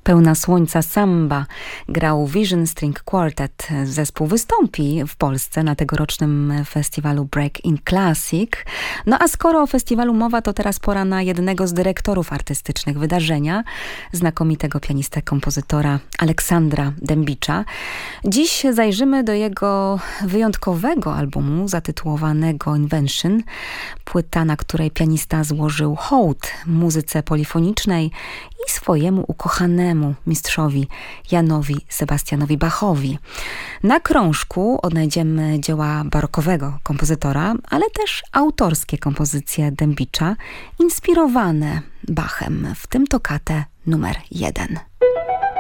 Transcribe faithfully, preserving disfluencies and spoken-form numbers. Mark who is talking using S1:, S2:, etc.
S1: Pełna słońca samba grał Vision String Quartet. Zespół wystąpi w Polsce na tegorocznym festiwalu Break in Classic. No a skoro o festiwalu mowa, to teraz pora na jednego z dyrektorów artystycznych wydarzenia, znakomitego pianistę, kompozytora Aleksandra Dębicza. Dziś zajrzymy do jego wyjątkowego albumu zatytułowanego Invention, płyta, na której pianista złożył hołd muzyce polifonicznej i swojemu ukochanemu mistrzowi Janowi Sebastianowi Bachowi. Na krążku odnajdziemy dzieła barokowego kompozytora, ale też autorskie kompozycje Dębicza, inspirowane Bachem, w tym tokatę numer jeden.